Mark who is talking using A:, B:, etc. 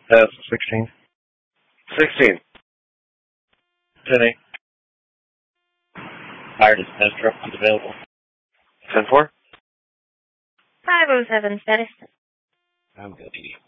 A: 16.
B: 16.
A: 10-8. Fire dispatch truck is available.
B: 10-4.
C: 507 status.
A: I'm good.